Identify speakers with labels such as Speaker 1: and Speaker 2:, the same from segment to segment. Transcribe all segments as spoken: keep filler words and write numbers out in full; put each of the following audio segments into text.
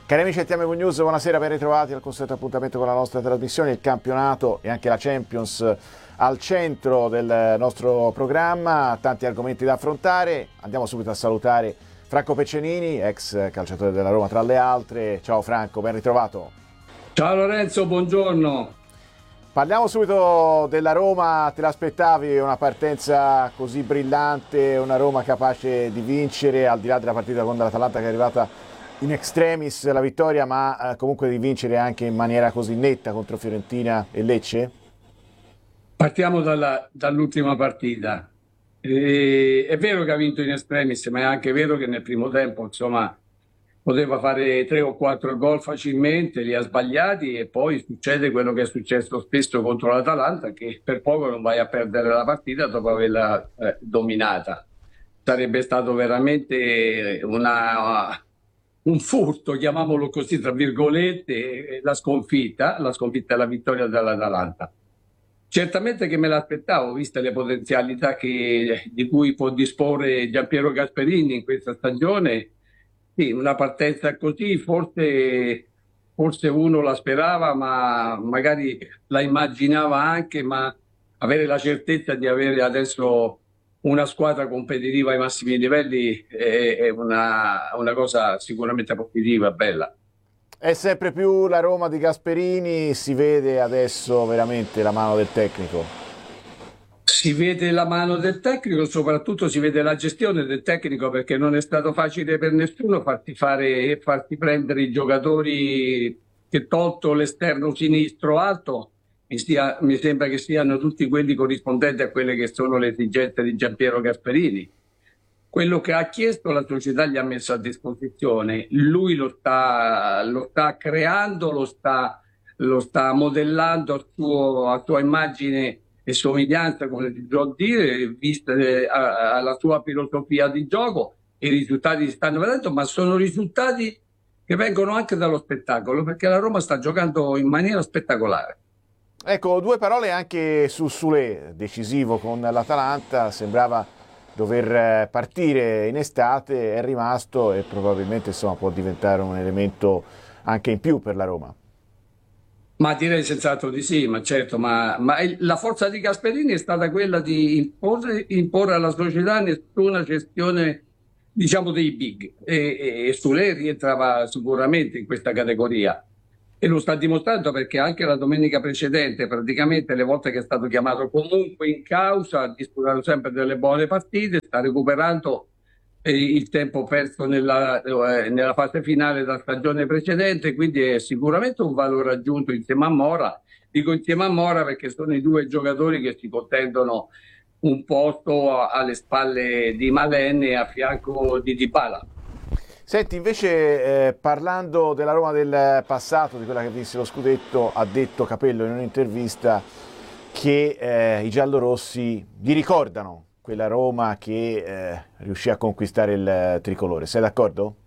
Speaker 1: Cari amici del T M V News, buonasera, ben ritrovati al consueto appuntamento con la nostra trasmissione. Il campionato e anche la Champions al centro del nostro programma, tanti argomenti da affrontare. Andiamo subito a salutare Franco Peccenini, ex calciatore della Roma tra le altre. Ciao Franco, ben ritrovato.
Speaker 2: Ciao Lorenzo, buongiorno.
Speaker 1: Parliamo subito della Roma. Te l'aspettavi una partenza così brillante, una Roma capace di vincere, al di là della partita con l'Atalanta che è arrivata in extremis la vittoria, ma eh, comunque di vincere anche in maniera così netta contro Fiorentina e Lecce?
Speaker 2: Partiamo dalla, dall'ultima partita. E, è vero che ha vinto in extremis, ma è anche vero che nel primo tempo, insomma, poteva fare tre o quattro gol facilmente, li ha sbagliati e poi succede quello che è successo spesso contro l'Atalanta, che per poco non vai a perdere la partita dopo averla eh, dominata. Sarebbe stato veramente una... un furto, chiamiamolo così, tra virgolette, la sconfitta, la sconfitta e la vittoria dell'Atalanta. Certamente che me l'aspettavo, viste le potenzialità che, di cui può disporre Giampiero Gasperini in questa stagione. Sì, una partenza così, forse, forse uno la sperava, ma magari la immaginava anche, ma avere la certezza di avere adesso una squadra competitiva ai massimi livelli è, è una, una cosa sicuramente positiva, bella.
Speaker 1: È sempre più la Roma di Gasperini, si vede adesso veramente la mano del tecnico?
Speaker 2: Si vede la mano del tecnico, soprattutto si vede la gestione del tecnico, perché non è stato facile per nessuno farti fare, farti prendere i giocatori che, tolto l'esterno sinistro alto, Mi, stia, mi sembra che siano tutti quelli corrispondenti a quelle che sono le esigenze di Giampiero Gasperini. Quello che ha chiesto la società gli ha messo a disposizione, lui lo sta, lo sta creando, lo sta, lo sta modellando a, suo, a sua immagine e somiglianza, come si può dire, vista alla sua filosofia di gioco. I risultati si stanno vedendo, ma sono risultati che vengono anche dallo spettacolo, perché la Roma sta giocando in maniera spettacolare.
Speaker 1: Ecco, due parole anche su Soulé, decisivo con l'Atalanta, sembrava dover partire in estate, è rimasto e probabilmente insomma, può diventare un elemento anche in più per la Roma.
Speaker 2: Ma direi senz'altro di sì, ma certo, ma, ma la forza di Gasperini è stata quella di imporre, imporre alla società nessuna gestione, diciamo, dei big, e, e Soulé rientrava sicuramente in questa categoria. E lo sta dimostrando, perché anche la domenica precedente, praticamente le volte che è stato chiamato comunque in causa, ha disputato sempre delle buone partite, sta recuperando eh, il tempo perso nella, eh, nella fase finale della stagione precedente, quindi è sicuramente un valore aggiunto insieme a Mora. Dico insieme a Mora perché sono i due giocatori che si contendono un posto a, alle spalle di Malen e a fianco di Dybala.
Speaker 1: Senti, invece, eh, parlando della Roma del passato, di quella che vinse lo scudetto, ha detto Capello in un'intervista che eh, i giallorossi gli ricordano quella Roma che eh, riuscì a conquistare il tricolore. Sei d'accordo?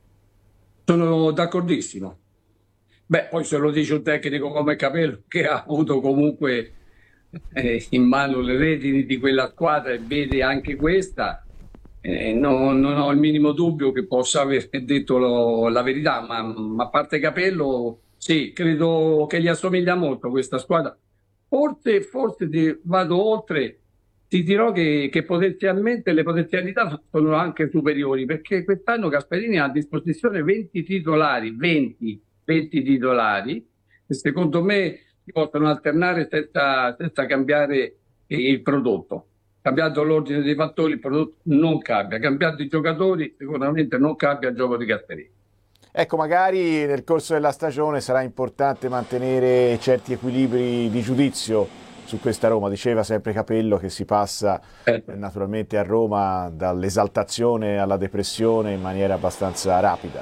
Speaker 2: Sono d'accordissimo. Beh, poi se lo dice un tecnico come Capello, che ha avuto comunque eh, in mano le redini di quella squadra e vede anche questa, Eh, no, non ho il minimo dubbio che possa aver detto lo, la verità, ma, ma a parte Capello, sì, credo che gli assomiglia molto questa squadra. Forse, forse ti, vado oltre, ti dirò che, che potenzialmente le potenzialità sono anche superiori, perché quest'anno Gasperini ha a disposizione venti titolari, venti, venti titolari, e secondo me si possono alternare senza, senza cambiare il prodotto. Cambiando l'ordine dei fattori, il prodotto non cambia. Cambiando i giocatori, sicuramente non cambia il gioco di Gasperini.
Speaker 1: Ecco, magari nel corso della stagione sarà importante mantenere certi equilibri di giudizio su questa Roma. Diceva sempre Capello che si passa eh. naturalmente a Roma dall'esaltazione alla depressione in maniera abbastanza rapida.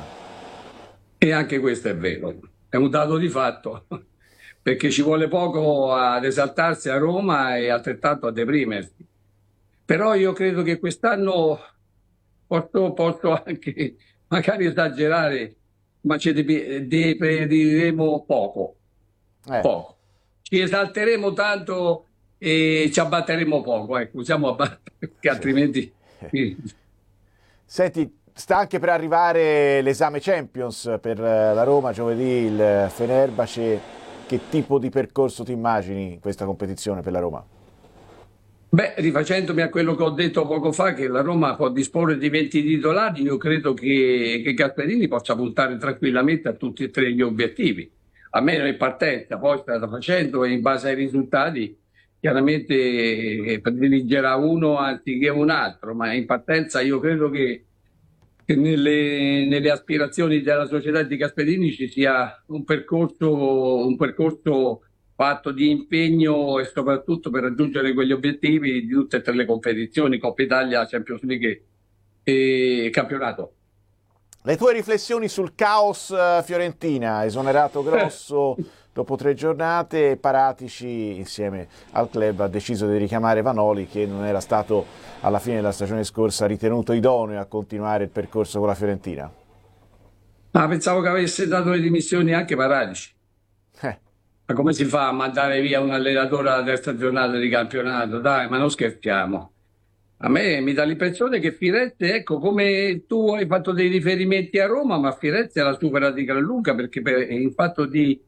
Speaker 2: E anche questo è vero, è un dato di fatto, perché ci vuole poco ad esaltarsi a Roma e altrettanto a deprimersi. Però io credo che quest'anno posso, posso anche magari esagerare, ma ci deprimeremo poco, eh. poco. Ci esalteremo tanto e ci abbatteremo poco, ecco, usiamo abbattere, perché altrimenti...
Speaker 1: Senti, sta anche per arrivare l'esame Champions per la Roma, giovedì il Fenerbahce. Che tipo di percorso ti immagini in questa competizione per la Roma?
Speaker 2: Beh, rifacendomi a quello che ho detto poco fa, che la Roma può disporre di venti titolari, io credo che, che Gasperini possa puntare tranquillamente a tutti e tre gli obiettivi, almeno in partenza, poi strada facendo e in base ai risultati chiaramente eh, prediligerà uno anziché un altro, ma in partenza io credo che, che nelle, nelle aspirazioni della società di Gasperini ci sia un percorso, un percorso fatto di impegno e soprattutto per raggiungere quegli obiettivi di tutte e tre le competizioni, Coppa Italia, Champions League e campionato.
Speaker 1: Le tue riflessioni sul caos Fiorentina, esonerato Grosso dopo tre giornate, Paratici insieme al club ha deciso di richiamare Vanoli, che non era stato alla fine della stagione scorsa ritenuto idoneo a continuare il percorso con la Fiorentina.
Speaker 2: Ah, pensavo che avesse dato le dimissioni anche Paratici.
Speaker 1: Eh.
Speaker 2: Ma come si fa a mandare via un allenatore alla terza giornata di campionato? Dai, ma non scherziamo. A me mi dà l'impressione che Firenze, ecco, come tu hai fatto dei riferimenti a Roma, ma Firenze la supera di gran lunga, perché per, in fatto di,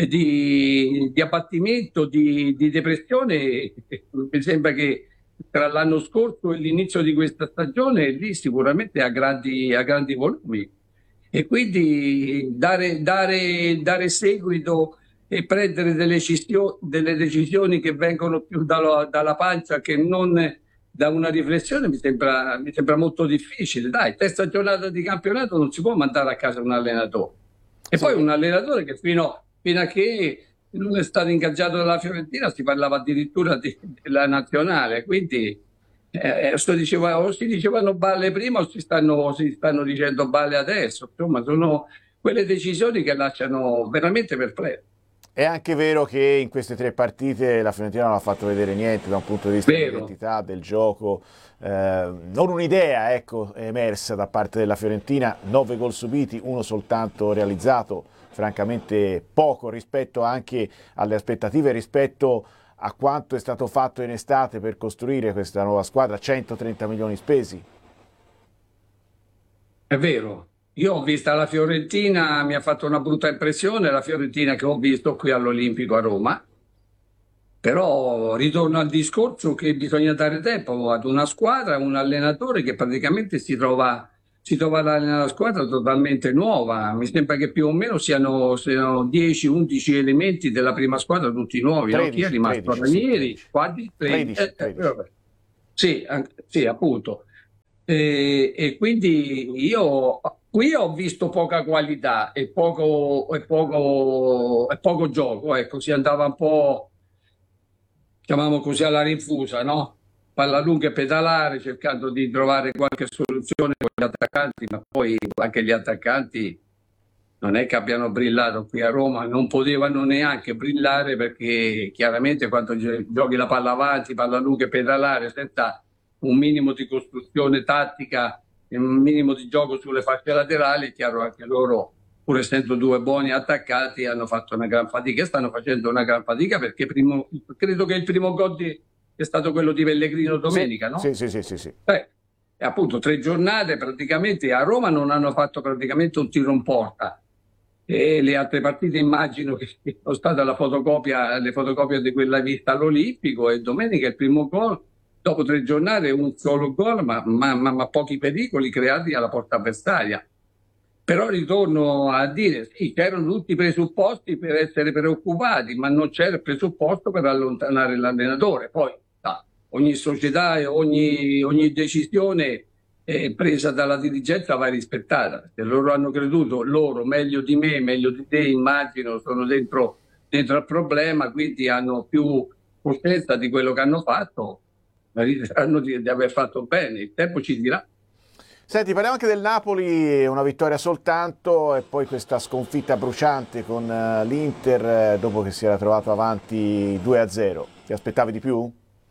Speaker 2: di, di abbattimento, di, di depressione, mi sembra che tra l'anno scorso e l'inizio di questa stagione lì sicuramente ha grandi, ha grandi volumi. E quindi dare, dare, dare seguito e prendere delle, decisioni, delle decisioni che vengono più dalla, dalla pancia che non da una riflessione mi sembra, mi sembra molto difficile. Dai, terza giornata di campionato non si può mandare a casa un allenatore. E sì. Poi un allenatore che fino, fino a che non è stato ingaggiato dalla Fiorentina si parlava addirittura di, della nazionale, quindi eh, si, diceva, o si dicevano balle prima o si stanno, si stanno dicendo balle adesso. Insomma, sono quelle decisioni che lasciano veramente perplessi.
Speaker 1: È anche vero che in queste tre partite la Fiorentina non ha fatto vedere niente da un punto di vista dell'identità, del gioco, eh, non un'idea ecco, emersa da parte della Fiorentina, nove gol subiti, uno soltanto realizzato, francamente poco rispetto anche alle aspettative, rispetto a quanto è stato fatto in estate per costruire questa nuova squadra, centotrenta milioni spesi.
Speaker 2: È vero. Io ho visto la Fiorentina, mi ha fatto una brutta impressione, la Fiorentina che ho visto qui all'Olimpico a Roma, però ritorno al discorso che bisogna dare tempo ad una squadra, un allenatore che praticamente si trova, si trova nella squadra totalmente nuova. Mi sembra che più o meno siano, siano dieci undici elementi della prima squadra, tutti nuovi.
Speaker 1: tredici,
Speaker 2: no? Chi è rimasto? Ranieri, quasi tredici. tredici, tredici. Eh, sì, anche, sì, appunto. E, e quindi io qui ho visto poca qualità e poco, e poco, e poco gioco, ecco, si andava un po', chiamiamo così, alla rinfusa, no? Palla lunga e pedalare, cercando di trovare qualche soluzione con gli attaccanti, ma poi anche gli attaccanti non è che abbiano brillato qui a Roma, non potevano neanche brillare perché chiaramente quando giochi la palla avanti, palla lunga e pedalare, senza un minimo di costruzione tattica, un minimo di gioco sulle fasce laterali, è chiaro anche loro, pur essendo due buoni attaccati, hanno fatto una gran fatica e stanno facendo una gran fatica perché primo, credo che il primo gol di, è stato quello di Pellegrino domenica,
Speaker 1: sì,
Speaker 2: no?
Speaker 1: Sì, sì, sì, sì, sì.
Speaker 2: Eh, e appunto tre giornate praticamente a Roma non hanno fatto praticamente un tiro in porta. E le altre partite immagino che sono state la fotocopia, le fotocopie di quella vista all'Olimpico, e domenica il primo gol. Dopo tre giornate un solo gol, ma, ma, ma, ma pochi pericoli creati alla porta avversaria. Però ritorno a dire, sì, c'erano tutti i presupposti per essere preoccupati, ma non c'era il presupposto per allontanare l'allenatore. Poi ah, ogni società e ogni, ogni decisione eh, presa dalla dirigenza va rispettata. Se loro hanno creduto, loro meglio di me, meglio di te, immagino, sono dentro, dentro al problema, quindi hanno più coscienza di quello che hanno fatto. Riterranno di, di aver fatto bene, il tempo ci dirà.
Speaker 1: Senti, parliamo anche del Napoli, una vittoria soltanto e poi questa sconfitta bruciante con uh, l'Inter uh, dopo che si era trovato avanti due a zero. Ti aspettavi di più?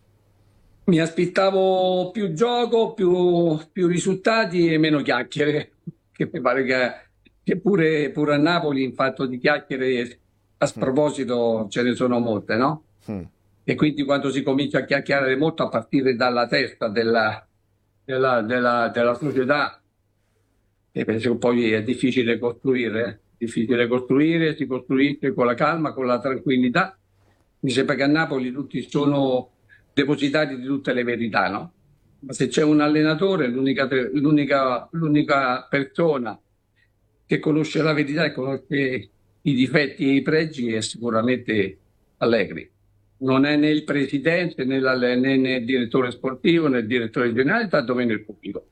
Speaker 2: Mi aspettavo più gioco, più, più risultati e meno chiacchiere, che mi pare che, che pure, pure a Napoli in fatto di chiacchiere a sproposito mm. ce ne sono molte, no? Mm. E quindi quando si comincia a chiacchierare molto a partire dalla testa della, della, della, della società, e penso che poi è difficile costruire, difficile costruire, si costruisce con la calma, con la tranquillità. Mi sembra che a Napoli tutti sono depositari di tutte le verità, no? Ma se c'è un allenatore, l'unica l'unica- l'unica persona che conosce la verità e conosce i difetti e i pregi è sicuramente Allegri. Non è né il presidente né, la- né- né il direttore sportivo né il direttore generale, tantomeno il pubblico.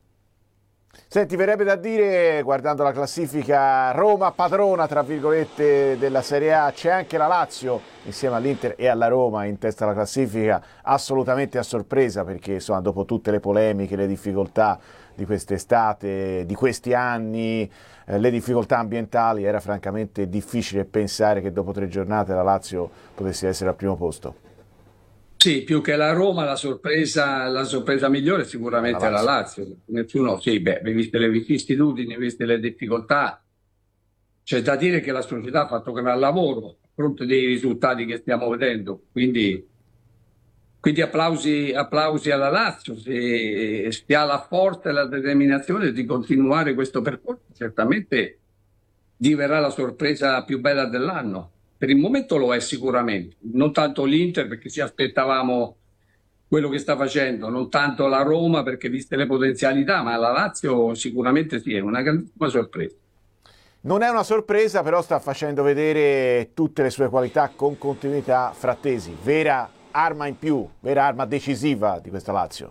Speaker 1: Senti, verrebbe da dire, guardando la classifica, Roma padrona, tra virgolette, della Serie A, c'è anche la Lazio, insieme all'Inter e alla Roma, in testa alla classifica, assolutamente a sorpresa, perché insomma, dopo tutte le polemiche, le difficoltà di quest'estate, di questi anni, eh, le difficoltà ambientali, era francamente difficile pensare che dopo tre giornate la Lazio potesse essere al primo posto.
Speaker 2: Sì, più che la Roma, la sorpresa, la sorpresa migliore
Speaker 1: La
Speaker 2: sicuramente è la
Speaker 1: Lazio.
Speaker 2: Lazio. Nessuno, sì, beh, viste le vicissitudini, viste le difficoltà, c'è da dire che la società ha fatto un gran lavoro a fronte dei risultati che stiamo vedendo. Quindi, quindi applausi, applausi alla Lazio, se, se ha la forza e la determinazione di continuare questo percorso, certamente diverrà la sorpresa più bella dell'anno. Per il momento lo è sicuramente, non tanto l'Inter perché ci aspettavamo quello che sta facendo, non tanto la Roma perché viste le potenzialità, ma la Lazio sicuramente sì, è una grandissima sorpresa.
Speaker 1: Non è una sorpresa, però sta facendo vedere tutte le sue qualità con continuità Frattesi, vera arma in più, vera arma decisiva di questa Lazio.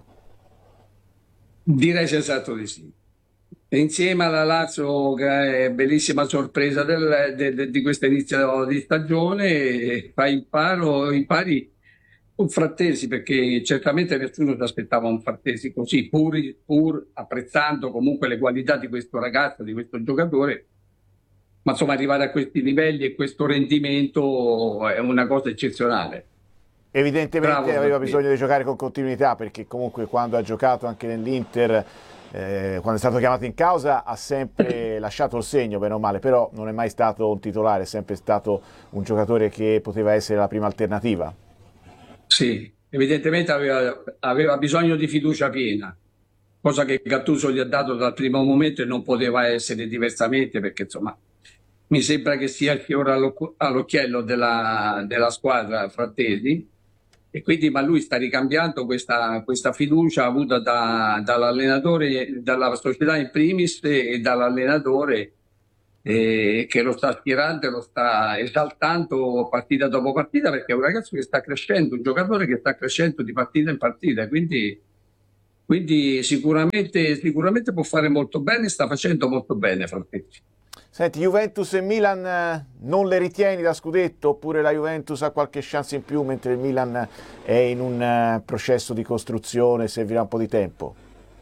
Speaker 2: Direi sensato di sì. E insieme alla Lazio, che è bellissima sorpresa del- de- de- di questo inizio di stagione, fa imparo, impari un Frattesi, perché certamente nessuno si aspettava un Frattesi così, pur, pur apprezzando comunque le qualità di questo ragazzo, di questo giocatore, ma insomma arrivare a questi livelli e questo rendimento è una cosa eccezionale.
Speaker 1: Evidentemente
Speaker 2: Bravo
Speaker 1: aveva
Speaker 2: Frattesi.
Speaker 1: bisogno di giocare con continuità, perché comunque quando ha giocato anche nell'Inter, eh, quando è stato chiamato in causa, ha sempre lasciato il segno, bene o male, però non è mai stato un titolare, è sempre stato un giocatore che poteva essere la prima alternativa.
Speaker 2: Sì, evidentemente aveva, aveva bisogno di fiducia piena, cosa che Gattuso gli ha dato dal primo momento e non poteva essere diversamente perché insomma mi sembra che sia il fiore all'oc- all'occhiello della, della squadra Frattesi e quindi ma lui sta ricambiando questa, questa fiducia avuta da- dall'allenatore, dalla società in primis e dall'allenatore eh, che lo sta aspirando e lo sta esaltando partita dopo partita perché è un ragazzo che sta crescendo, un giocatore che sta crescendo di partita in partita, quindi, quindi sicuramente, sicuramente può fare molto bene, sta facendo molto bene Frattesi.
Speaker 1: Senti, Juventus e Milan eh, non le ritieni da scudetto, oppure la Juventus ha qualche chance in più mentre il Milan è in un eh, processo di costruzione, servirà un po' di tempo?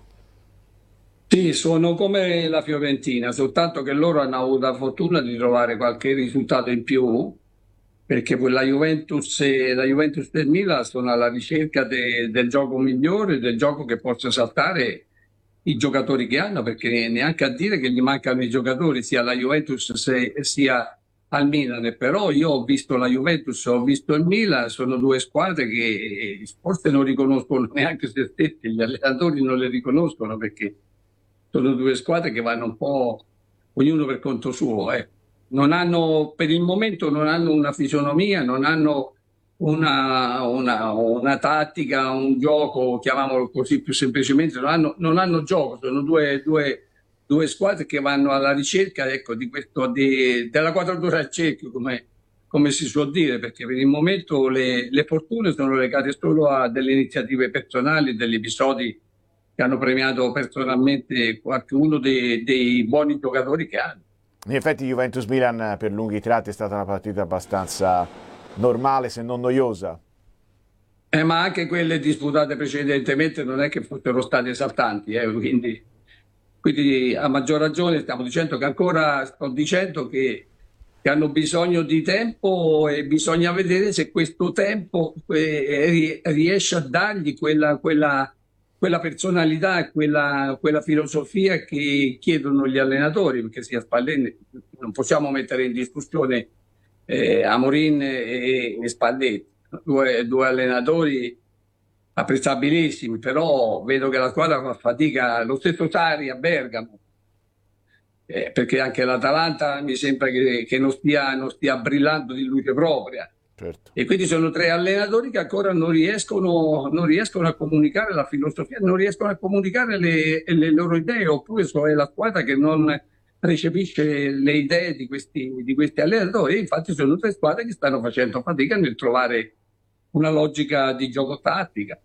Speaker 2: Sì, sono come la Fiorentina, soltanto che loro hanno avuto la fortuna di trovare qualche risultato in più, perché poi la Juventus e la Juventus del Milan sono alla ricerca de- del gioco migliore, del gioco che possa saltare i giocatori che hanno, perché neanche a dire che gli mancano i giocatori sia alla Juventus se- sia al Milan. Però io ho visto la Juventus, ho visto il Milan, sono due squadre che forse non riconoscono neanche se stessi, gli allenatori non le riconoscono perché sono due squadre che vanno un po' ognuno per conto suo. eh. Non hanno, per il momento non hanno una fisionomia, non hanno una, una- una tattica, un gioco, chiamiamolo così più semplicemente, non hanno, non hanno gioco, sono due, due- due squadre che vanno alla ricerca ecco, di questo, di- della quadratura al cerchio, come, come si suol dire, perché per il momento le, le fortune sono legate solo a delle iniziative personali, degli episodi che hanno premiato personalmente qualcuno dei, dei buoni giocatori che hanno.
Speaker 1: In effetti Juventus-Milan per lunghi tratti è stata una partita abbastanza normale, se non noiosa.
Speaker 2: Eh, ma anche quelle disputate precedentemente non è che fossero state esaltanti, eh, quindi, quindi a maggior ragione stiamo dicendo che ancora sto dicendo che, che hanno bisogno di tempo e bisogna vedere se questo tempo eh, ri- riesce a dargli quella, quella, quella personalità e quella, quella filosofia che chiedono gli allenatori, perché sia Spalletti, non possiamo mettere in discussione eh, Amorin e, e Spalletti, due, due allenatori apprezzabilissimi, però vedo che la squadra fa fatica, lo stesso Sarri a Bergamo, eh, perché anche l'Atalanta mi sembra che, che non stia, non stia brillando di luce propria.
Speaker 1: Certo.
Speaker 2: E quindi sono tre allenatori che ancora non riescono, non riescono a comunicare la filosofia, non riescono a comunicare le, le loro idee, oppure so, è la squadra che non recepisce le idee di questi, di questi allenatori. E infatti sono tre squadre che stanno facendo fatica nel trovare una logica di gioco tattica.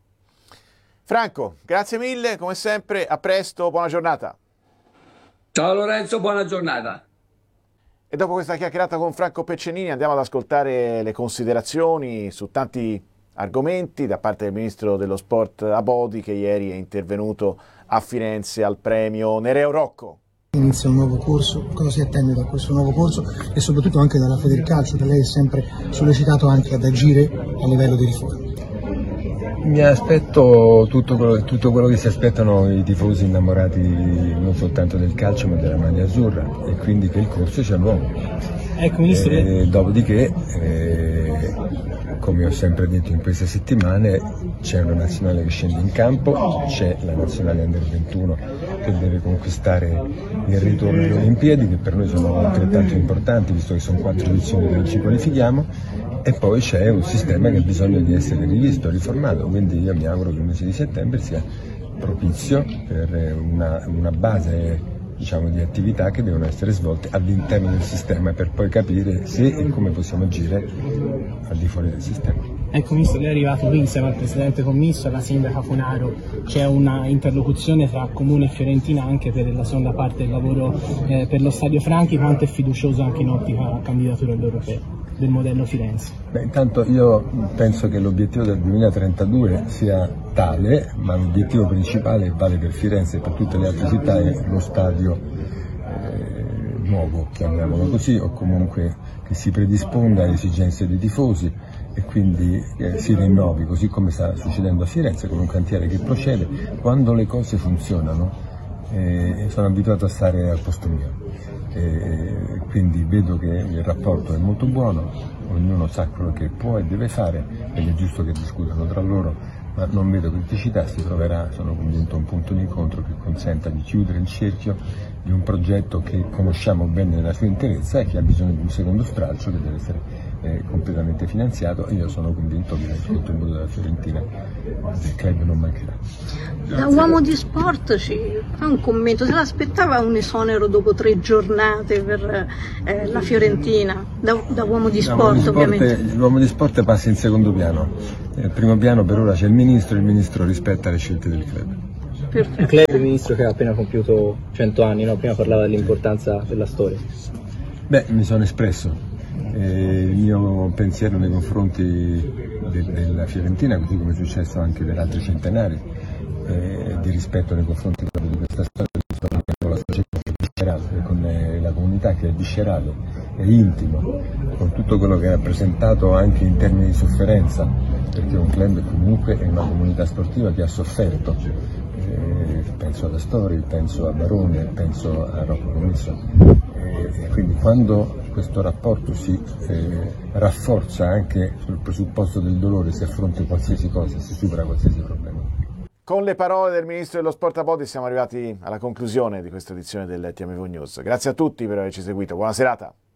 Speaker 1: Franco, grazie mille, come sempre, a presto, buona giornata.
Speaker 2: Ciao Lorenzo, buona giornata.
Speaker 1: E dopo questa chiacchierata con Franco Peccenini andiamo ad ascoltare le considerazioni su tanti argomenti da parte del Ministro dello Sport Abodi, che ieri è intervenuto a Firenze al premio Nereo Rocco.
Speaker 3: Inizia un nuovo corso, cosa si attende da questo nuovo corso e soprattutto anche dalla Federcalcio, che lei è sempre sollecitato anche ad agire a livello di riforma?
Speaker 4: Mi aspetto tutto quello, tutto quello che si aspettano i tifosi innamorati non soltanto del calcio ma della maglia azzurra, e quindi che il corso sia nuovo.
Speaker 3: Ecco, Ministro.
Speaker 4: E dopodiché, eh, come ho sempre detto in queste settimane, c'è una nazionale che scende in campo, c'è la nazionale under ventuno che deve conquistare il ritorno alle Olimpiadi, che per noi sono altrettanto importanti visto che sono quattro edizioni che ci qualifichiamo, e poi c'è un sistema che ha bisogno di essere rivisto, riformato, quindi io mi auguro che il mese di settembre sia propizio per una, una base, diciamo, di attività che devono essere svolte all'interno del sistema, per poi capire se e come possiamo agire al di fuori del sistema.
Speaker 3: Ecco, Ministro, lei è arrivato qui insieme al Presidente Commisso e alla Sindaca Funaro. C'è una interlocuzione tra Comune e Fiorentina anche per la seconda parte del lavoro eh, per lo Stadio Franchi. Quanto è fiducioso anche in ottica candidatura all'Europeo del modello Firenze?
Speaker 4: Beh, intanto io penso che l'obiettivo del duemilatrentadue sia tale, ma l'obiettivo principale vale per Firenze e per tutte le altre città, è lo stadio eh, nuovo, chiamiamolo così, o comunque che si predisponga alle esigenze dei tifosi e quindi eh, si rinnovi, così come sta succedendo a Firenze con un cantiere che procede. Quando le cose funzionano eh, sono abituato a stare al posto mio, e quindi vedo che il rapporto è molto buono, ognuno sa quello che può e deve fare ed è giusto che discutano tra loro, ma non vedo criticità. Si troverà, sono convinto, un punto di incontro che consenta di chiudere il cerchio di un progetto che conosciamo bene nella sua interezza e che ha bisogno di un secondo stralcio che deve essere eh, completamente finanziato, e io sono convinto che il contributo della Fiorentina del club non mancherà.
Speaker 5: Da uomo di sport ci fa un commento: se l'aspettava un esonero dopo tre giornate per eh, la Fiorentina, da, da uomo di sport,
Speaker 4: l'uomo di sport
Speaker 5: ovviamente?
Speaker 4: L'uomo di sport passa in secondo piano, nel primo piano per ora c'è il Ministro, il Ministro rispetta le scelte del club.
Speaker 5: Perfetto.
Speaker 6: Un club, Ministro, che ha appena compiuto cento anni, no? Prima parlava dell'importanza della storia.
Speaker 4: Beh, mi sono espresso. Eh, il mio pensiero nei confronti de della Fiorentina, così come è successo anche per altri centenari, eh, di rispetto nei confronti di questa storia, con la società che è viscerale, con la comunità che è viscerale, è intimo, con tutto quello che ha rappresentato anche in termini di sofferenza, perché un club comunque è una comunità sportiva che ha sofferto. Eh, penso ad Astori, penso a Barone, penso a Rocco Commisso, eh, e quindi quando questo rapporto si eh, rafforza anche sul presupposto del dolore, si affronta qualsiasi cosa, si supera qualsiasi problema.
Speaker 1: Con le parole del Ministro dello Sport Abodi siamo arrivati alla conclusione di questa edizione del T M V News. Grazie a tutti per averci seguito, buona serata.